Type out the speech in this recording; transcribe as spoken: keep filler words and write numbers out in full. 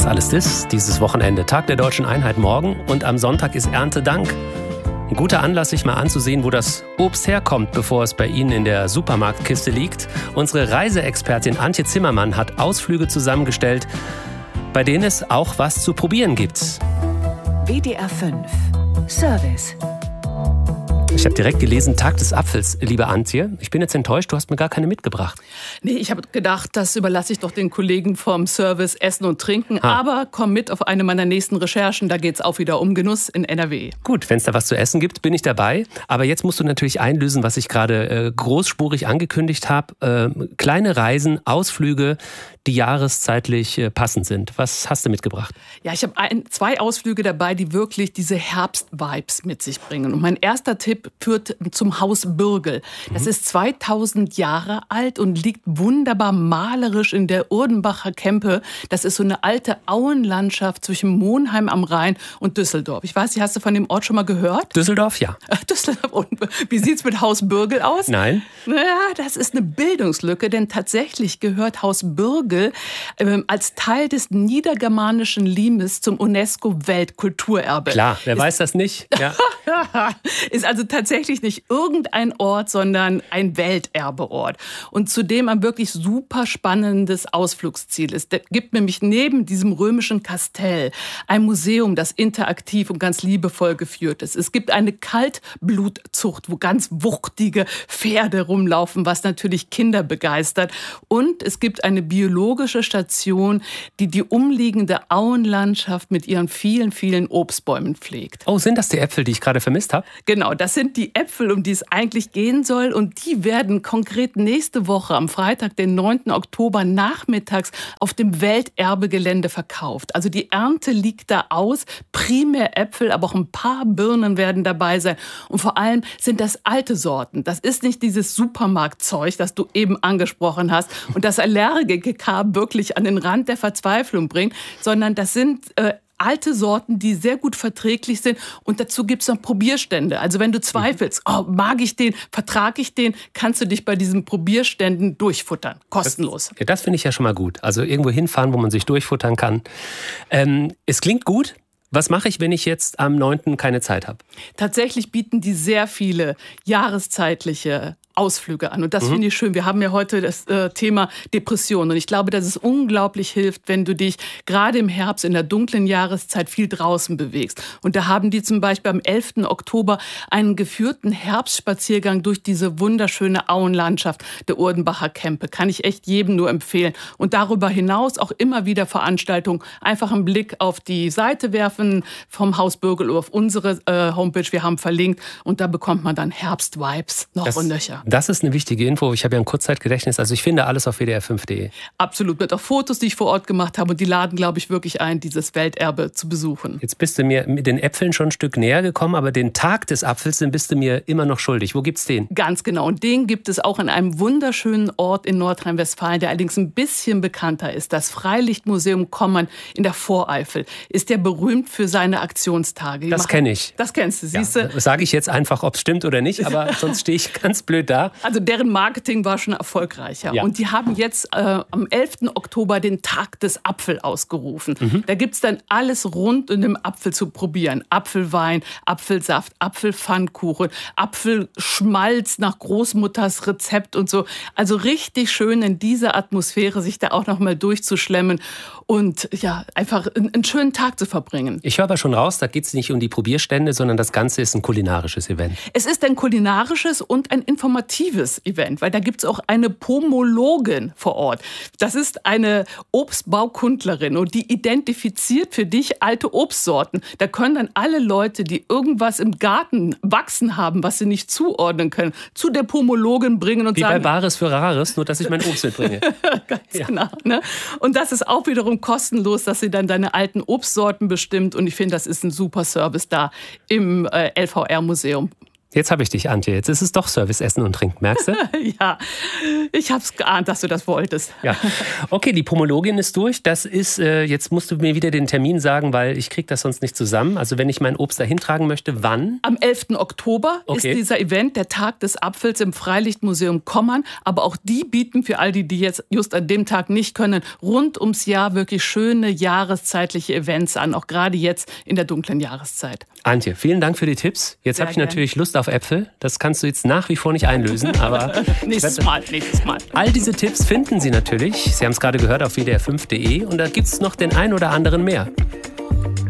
Was alles ist, dieses Wochenende. Tag der Deutschen Einheit morgen und am Sonntag ist Erntedank. Ein guter Anlass, sich mal anzusehen, wo das Obst herkommt, bevor es bei Ihnen in der Supermarktkiste liegt. Unsere Reiseexpertin Antje Zimmermann hat Ausflüge zusammengestellt, bei denen es auch was zu probieren gibt. W D R fünf Service. Ich habe direkt gelesen, Tag des Apfels, liebe Antje. Ich bin jetzt enttäuscht, du hast mir gar keine mitgebracht. Nee, ich habe gedacht, das überlasse ich doch den Kollegen vom Service Essen und Trinken. Ha. Aber komm mit auf eine meiner nächsten Recherchen, da geht es auch wieder um Genuss in N R W. Gut, wenn es da was zu essen gibt, bin ich dabei. Aber jetzt musst du natürlich einlösen, was ich gerade äh, großspurig angekündigt habe. Äh, kleine Reisen, Ausflüge, die jahreszeitlich äh, passend sind. Was hast du mitgebracht? Ja, ich habe zwei Ausflüge dabei, die wirklich diese Herbst-Vibes mit sich bringen. Und mein erster Tipp führt zum Haus Bürgel. Das mhm. ist zweitausend Jahre alt und liegt wunderbar malerisch in der Urdenbacher Kempe. Das ist so eine alte Auenlandschaft zwischen Monheim am Rhein und Düsseldorf. Ich weiß nicht, hast du von dem Ort schon mal gehört? Düsseldorf, ja. Düsseldorf. Und wie sieht's mit Haus Bürgel aus? Nein. Naja, das ist eine Bildungslücke, denn tatsächlich gehört Haus Bürgel äh, als Teil des niedergermanischen Limes zum UNESCO-Weltkulturerbe. Klar, wer ist, weiß das nicht? Ja. Ist also tatsächlich nicht irgendein Ort, sondern ein Welterbeort. Und zudem ein wirklich super spannendes Ausflugsziel ist. Es gibt nämlich neben diesem römischen Kastell ein Museum, das interaktiv und ganz liebevoll geführt ist. Es gibt eine Kaltblutzucht, wo ganz wuchtige Pferde rumlaufen, was natürlich Kinder begeistert. Und es gibt eine biologische Station, die die umliegende Auenlandschaft mit ihren vielen, vielen Obstbäumen pflegt. Oh, sind das die Äpfel, die ich gerade vermisst habe? Genau, das sind die Äpfel, um die es eigentlich gehen soll. Und die werden konkret nächste Woche am Freitag, den neunten Oktober nachmittags auf dem Welterbegelände verkauft. Also die Ernte liegt da aus, primär Äpfel, aber auch ein paar Birnen werden dabei sein. Und vor allem sind das alte Sorten. Das ist nicht dieses Supermarktzeug, das du eben angesprochen hast und das Allergiker wirklich an den Rand der Verzweiflung bringt, sondern das sind äh, alte Sorten, die sehr gut verträglich sind. Und dazu gibt es noch Probierstände. Also wenn du zweifelst, oh, mag ich den, vertrage ich den, kannst du dich bei diesen Probierständen durchfuttern. Kostenlos. Das, ja, das finde ich ja schon mal gut. Also irgendwo hinfahren, wo man sich durchfuttern kann. Ähm, es klingt gut. Was mache ich, wenn ich jetzt am neunten keine Zeit habe? Tatsächlich bieten die sehr viele jahreszeitliche Ausflüge an. Und das mhm. finde ich schön. Wir haben ja heute das äh, Thema Depression. Und ich glaube, dass es unglaublich hilft, wenn du dich gerade im Herbst in der dunklen Jahreszeit viel draußen bewegst. Und da haben die zum Beispiel am elften Oktober einen geführten Herbstspaziergang durch diese wunderschöne Auenlandschaft der Urdenbacher Kempe. Kann ich echt jedem nur empfehlen. Und darüber hinaus auch immer wieder Veranstaltungen. Einfach einen Blick auf die Seite werfen vom Haus Bürgel auf unsere äh, Homepage. Wir haben verlinkt. Und da bekommt man dann Herbstvibes noch das und nöcher. Das ist eine wichtige Info. Ich habe ja ein Kurzzeitgedächtnis. Also ich finde alles auf W D R fünf punkt de. Absolut. Mit auch Fotos, die ich vor Ort gemacht habe. Und die laden, glaube ich, wirklich ein, dieses Welterbe zu besuchen. Jetzt bist du mir mit den Äpfeln schon ein Stück näher gekommen. Aber den Tag des Apfels, den bist du mir immer noch schuldig. Wo gibt's den? Ganz genau. Und den gibt es auch an einem wunderschönen Ort in Nordrhein-Westfalen, der allerdings ein bisschen bekannter ist. Das Freilichtmuseum Kommern in der Voreifel ist der berühmt für seine Aktionstage. Die das kenne ich. Das kennst du, siehst du? Ja, sage ich jetzt einfach, ob es stimmt oder nicht. Aber sonst stehe ich ganz blöd da. Also deren Marketing war schon erfolgreicher. Ja. Und die haben jetzt äh, am elften Oktober den Tag des Apfel ausgerufen. Mhm. Da gibt es dann alles rund um den Apfel zu probieren. Apfelwein, Apfelsaft, Apfelpfannkuchen, Apfelschmalz nach Großmutters Rezept und so. Also richtig schön in dieser Atmosphäre sich da auch noch mal durchzuschlemmen und ja, einfach einen, einen schönen Tag zu verbringen. Ich höre aber schon raus, da geht es nicht um die Probierstände, sondern das Ganze ist ein kulinarisches Event. Es ist ein kulinarisches und ein informatives Event, weil da gibt es auch eine Pomologin vor Ort. Das ist eine Obstbaukundlerin und die identifiziert für dich alte Obstsorten. Da können dann alle Leute, die irgendwas im Garten wachsen haben, was sie nicht zuordnen können, zu der Pomologin bringen und Wie sagen... Wie bei Bares für Rares, nur dass ich mein Obst mitbringe. Ganz ja. genau. Ne? Und das ist auch wiederum kostenlos, dass sie dann deine alten Obstsorten bestimmt. Und ich finde, das ist ein super Service da im äh, L V R-Museum. Jetzt habe ich dich, Antje. Jetzt ist es doch Service, Essen und Trinken, merkst du? Ja, ich habe es geahnt, dass du das wolltest. Ja. Okay, die Pomologin ist durch. Das ist, äh, jetzt musst du mir wieder den Termin sagen, weil ich kriege das sonst nicht zusammen. Also wenn ich mein Obst dahin tragen möchte, wann? Am elften Oktober okay. ist dieser Event, der Tag des Apfels im Freilichtmuseum Kommern. Aber auch die bieten für all die, die jetzt just an dem Tag nicht können, rund ums Jahr wirklich schöne jahreszeitliche Events an. Auch gerade jetzt in der dunklen Jahreszeit. Antje, vielen Dank für die Tipps. Jetzt habe ich natürlich Lust auf Äpfel. Das kannst du jetzt nach wie vor nicht einlösen, aber nächstes Mal, nächstes Mal. All diese Tipps finden Sie natürlich, Sie haben es gerade gehört, auf w d r fünf punkt d e und da gibt es noch den ein oder anderen mehr.